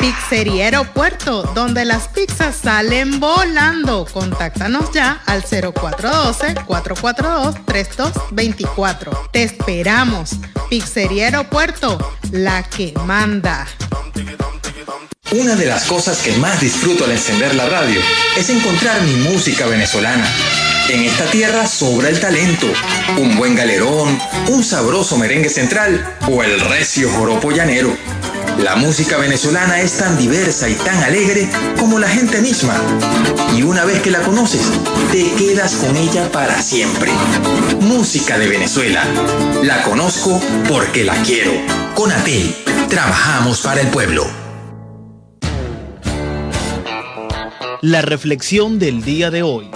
Pizzería Aeropuerto, donde las pizzas salen volando. Contáctanos ya al 0412-442-3224. Te esperamos. Pizzería Aeropuerto, la que manda. Una de las cosas que más disfruto al encender la radio es encontrar mi música venezolana. En esta tierra sobra el talento, un buen galerón, un sabroso merengue central o el recio joropo llanero. La música venezolana es tan diversa y tan alegre como la gente misma. Y una vez que la conoces, te quedas con ella para siempre. Música de Venezuela. La conozco porque la quiero. Conatel, trabajamos para el pueblo. La reflexión del día de hoy.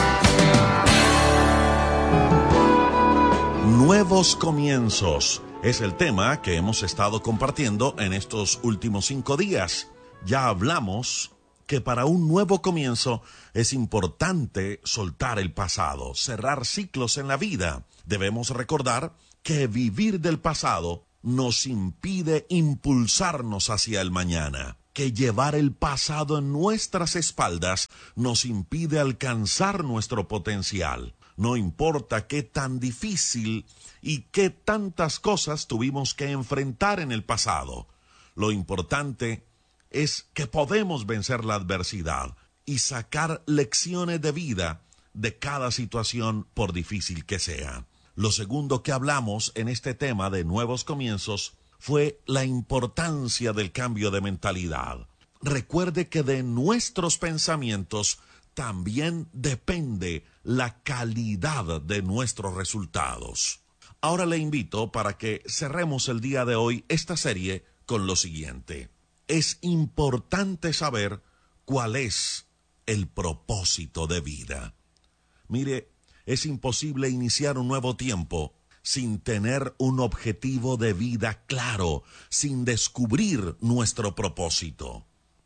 Nuevos comienzos es el tema que hemos estado compartiendo en estos últimos 5 días. Ya hablamos que para un nuevo comienzo es importante soltar el pasado, cerrar ciclos en la vida. Debemos recordar que vivir del pasado nos impide impulsarnos hacia el mañana, que llevar el pasado en nuestras espaldas nos impide alcanzar nuestro potencial. No importa qué tan difícil y qué tantas cosas tuvimos que enfrentar en el pasado. Lo importante es que podemos vencer la adversidad y sacar lecciones de vida de cada situación, por difícil que sea. Lo segundo que hablamos en este tema de nuevos comienzos fue la importancia del cambio de mentalidad. Recuerde que de nuestros pensamientos también depende la calidad de nuestros resultados. Ahora le invito para que cerremos el día de hoy esta serie con lo siguiente. Es importante saber cuál es el propósito de vida. Mire, es imposible iniciar un nuevo tiempo sin tener un objetivo de vida claro, sin descubrir nuestro propósito.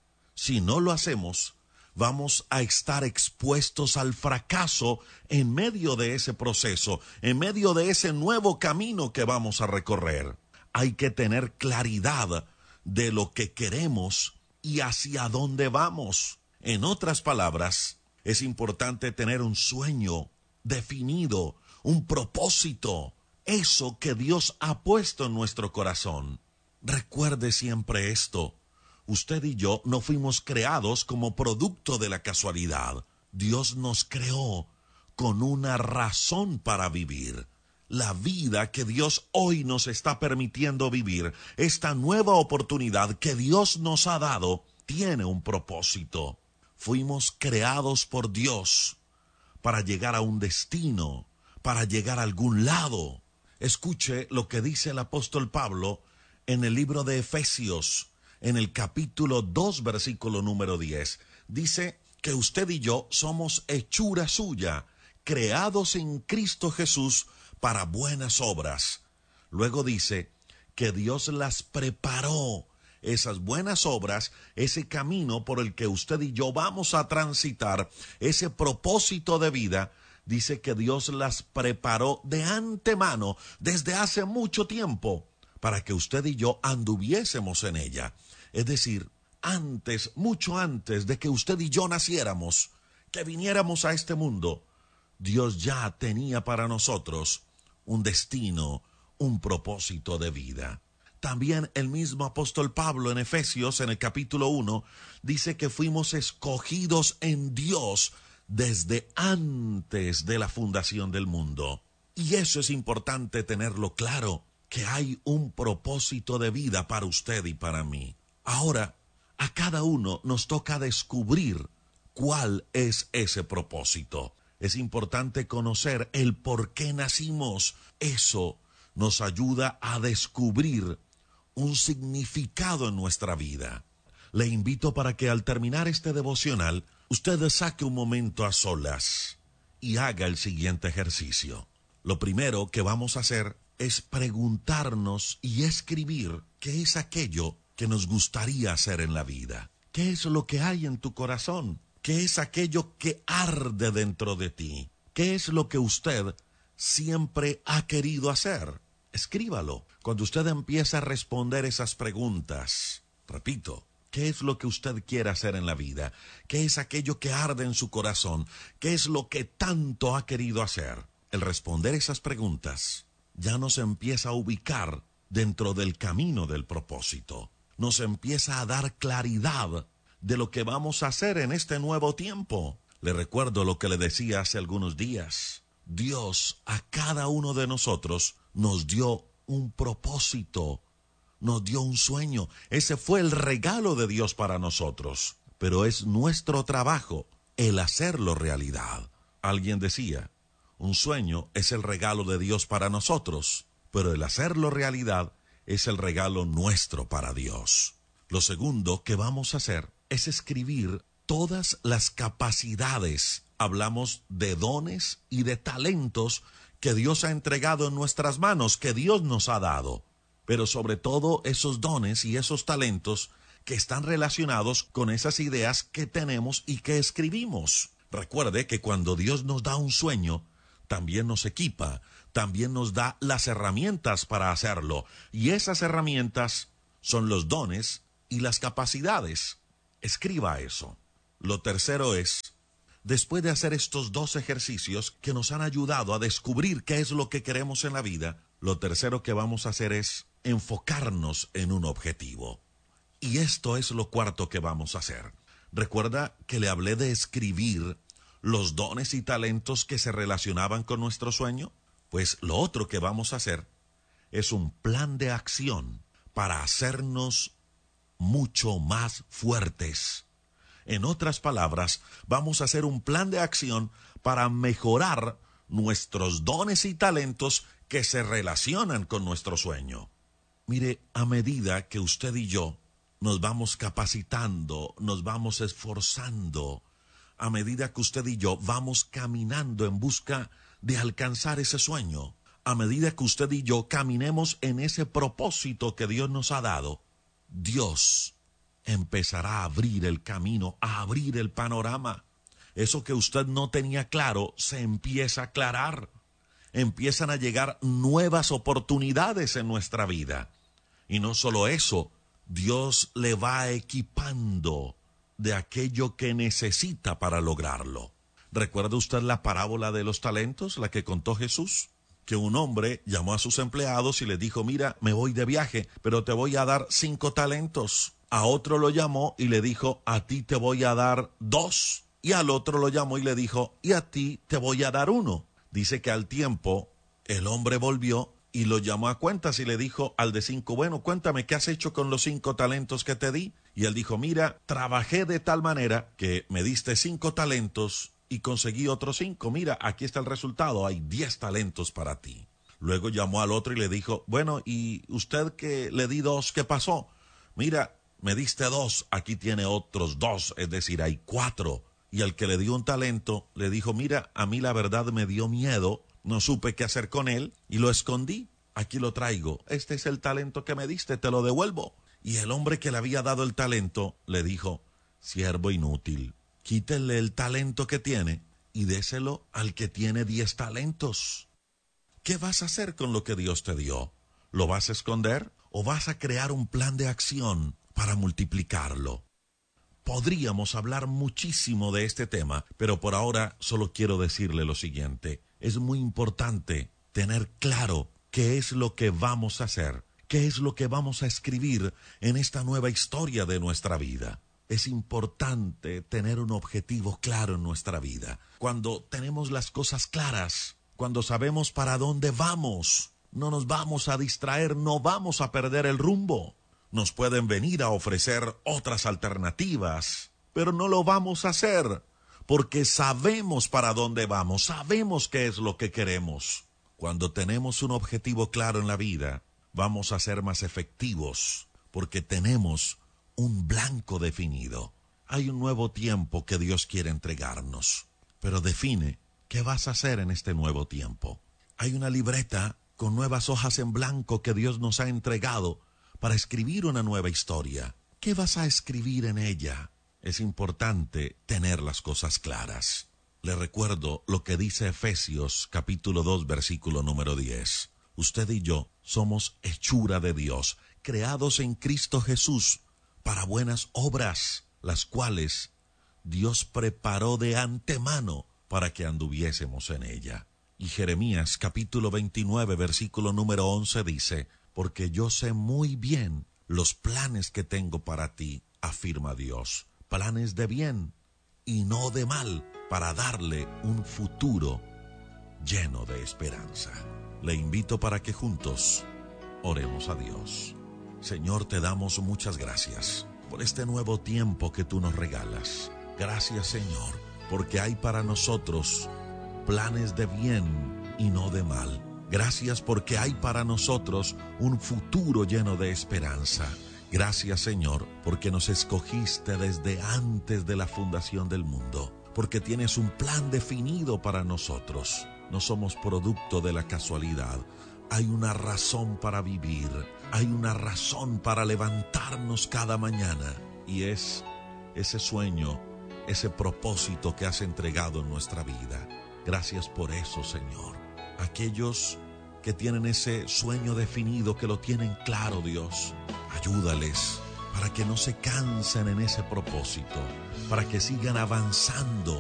Si no lo hacemos, vamos a estar expuestos al fracaso en medio de ese proceso, en medio de ese nuevo camino que vamos a recorrer. Hay que tener claridad de lo que queremos y hacia dónde vamos. En otras palabras, es importante tener un sueño definido, un propósito, eso que Dios ha puesto en nuestro corazón. Recuerde siempre esto. Usted y yo no fuimos creados como producto de la casualidad. Dios nos creó con una razón para vivir. La vida que Dios hoy nos está permitiendo vivir, esta nueva oportunidad que Dios nos ha dado, tiene un propósito. Fuimos creados por Dios para llegar a un destino, para llegar a algún lado. Escuche lo que dice el apóstol Pablo en el libro de Efesios, en el capítulo 2, versículo número 10. Dice que usted y yo somos hechura suya, creados en Cristo Jesús para buenas obras. Luego dice que Dios las preparó, esas buenas obras, ese camino por el que usted y yo vamos a transitar, ese propósito de vida. Dice que Dios las preparó de antemano, desde hace mucho tiempo, para que usted y yo anduviésemos en ella. Es decir, antes, mucho antes de que usted y yo naciéramos, que viniéramos a este mundo, Dios ya tenía para nosotros un destino, un propósito de vida. También el mismo apóstol Pablo en Efesios, en el capítulo 1, dice que fuimos escogidos en Dios desde antes de la fundación del mundo. Y eso es importante tenerlo claro, que hay un propósito de vida para usted y para mí. Ahora, a cada uno nos toca descubrir cuál es ese propósito. Es importante conocer el por qué nacimos. Eso nos ayuda a descubrir un significado en nuestra vida. Le invito para que al terminar este devocional, usted saque un momento a solas y haga el siguiente ejercicio. Lo primero que vamos a hacer es preguntarnos y escribir qué es aquello que nos gustaría hacer en la vida. ¿Qué es lo que hay en tu corazón? ¿Qué es aquello que arde dentro de ti? ¿Qué es lo que usted siempre ha querido hacer? Escríbalo. Cuando usted empiece a responder esas preguntas, repito, ¿Qué es lo que usted quiere hacer en la vida? ¿Qué es aquello que arde en su corazón? ¿Qué es lo que tanto ha querido hacer? El responder esas preguntas ya nos empieza a ubicar dentro del camino del propósito. Nos empieza a dar claridad de lo que vamos a hacer en este nuevo tiempo. Le recuerdo lo que le decía hace algunos días. Dios a cada uno de nosotros nos dio un propósito, nos dio un sueño. Ese fue el regalo de Dios para nosotros. Pero es nuestro trabajo el hacerlo realidad. Alguien decía, un sueño es el regalo de Dios para nosotros, pero el hacerlo realidad es el regalo nuestro para Dios. Lo segundo que vamos a hacer es escribir todas las capacidades. Hablamos de dones y de talentos que Dios ha entregado en nuestras manos, que Dios nos ha dado. Pero sobre todo esos dones y esos talentos que están relacionados con esas ideas que tenemos y que escribimos. Recuerde que cuando Dios nos da un sueño, también nos equipa, también nos da las herramientas para hacerlo. Y esas herramientas son los dones y las capacidades. Escriba eso. Lo tercero es, después de hacer estos 2 ejercicios que nos han ayudado a descubrir qué es lo que queremos en la vida, lo tercero que vamos a hacer es enfocarnos en un objetivo. Y esto es lo cuarto que vamos a hacer. Recuerda que le hablé de escribir los dones y talentos que se relacionaban con nuestro sueño. Pues lo otro que vamos a hacer es un plan de acción para hacernos mucho más fuertes. En otras palabras, vamos a hacer un plan de acción para mejorar nuestros dones y talentos que se relacionan con nuestro sueño. Mire, a medida que usted y yo nos vamos capacitando, nos vamos esforzando, a medida que usted y yo vamos caminando en busca de alcanzar ese sueño, a medida que usted y yo caminemos en ese propósito que Dios nos ha dado, Dios empezará a abrir el camino, a abrir el panorama. Eso que usted no tenía claro se empieza a aclarar. Empiezan a llegar nuevas oportunidades en nuestra vida. Y no solo eso, Dios le va equipando de aquello que necesita para lograrlo. ¿Recuerda usted la parábola de los talentos, la que contó Jesús? Que un hombre llamó a sus empleados y les dijo, mira, me voy de viaje, pero te voy a dar 5 talentos. A otro lo llamó y le dijo, a ti te voy a dar 2. Y al otro lo llamó y le dijo, y a ti te voy a dar 1. Dice que al tiempo el hombre volvió y lo llamó a cuentas y le dijo al de 5, bueno, cuéntame, ¿qué has hecho con los 5 talentos que te di? Y él dijo, mira, trabajé de tal manera que me diste 5 talentos y conseguí otros 5. Mira, aquí está el resultado, hay 10 talentos para ti. Luego llamó al otro y le dijo, bueno, ¿y usted que le di 2, qué pasó? Mira, me diste 2, aquí tiene otros 2, es decir, hay 4. Y al que le dio un talento, le dijo, mira, a mí la verdad me dio miedo, no supe qué hacer con él y lo escondí. Aquí lo traigo, este es el talento que me diste, te lo devuelvo. Y el hombre que le había dado el talento le dijo, siervo inútil, quítele el talento que tiene y déselo al que tiene 10 talentos. ¿Qué vas a hacer con lo que Dios te dio? ¿Lo vas a esconder o vas a crear un plan de acción para multiplicarlo? Podríamos hablar muchísimo de este tema, pero por ahora solo quiero decirle lo siguiente. Es muy importante tener claro qué es lo que vamos a hacer, qué es lo que vamos a escribir en esta nueva historia de nuestra vida. Es importante tener un objetivo claro en nuestra vida. Cuando tenemos las cosas claras, cuando sabemos para dónde vamos, no nos vamos a distraer, no vamos a perder el rumbo. Nos pueden venir a ofrecer otras alternativas, pero no lo vamos a hacer, porque sabemos para dónde vamos, sabemos qué es lo que queremos. Cuando tenemos un objetivo claro en la vida, vamos a ser más efectivos, porque tenemos un blanco definido. Hay un nuevo tiempo que Dios quiere entregarnos, pero define qué vas a hacer en este nuevo tiempo. Hay una libreta con nuevas hojas en blanco que Dios nos ha entregado para escribir una nueva historia. ¿Qué vas a escribir en ella? Es importante tener las cosas claras. Le recuerdo lo que dice Efesios capítulo 2 versículo número 10. Usted y yo somos hechura de Dios, creados en Cristo Jesús para buenas obras, las cuales Dios preparó de antemano para que anduviésemos en ella. Y Jeremías capítulo 29, versículo número 11 dice: porque yo sé muy bien los planes que tengo para ti, afirma Dios, planes de bien y no de mal, para darle un futuro lleno de esperanza. Le invito para que juntos oremos a Dios. Señor, te damos muchas gracias por este nuevo tiempo que tú nos regalas. Gracias, Señor, porque hay para nosotros planes de bien y no de mal. Gracias porque hay para nosotros un futuro lleno de esperanza. Gracias, Señor, porque nos escogiste desde antes de la fundación del mundo, porque tienes un plan definido para nosotros. No somos producto de la casualidad. Hay una razón para vivir, hay una razón para levantarnos cada mañana, y es ese sueño, ese propósito que has entregado en nuestra vida. Gracias por eso, Señor. Aquellos que tienen ese sueño definido, que lo tienen claro, Dios, ayúdales para que no se cansen en ese propósito, para que sigan avanzando